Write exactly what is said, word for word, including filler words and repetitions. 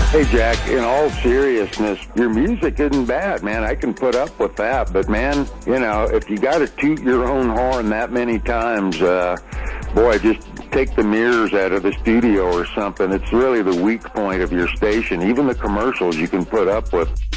Hey, Jack, in all seriousness, your music isn't bad, man. I can put up with that. But, man, you know, if you got to toot your own horn that many times, uh, boy, just take the mirrors out of the studio or something. It's really the weak point of your station. Even the commercials you can put up with.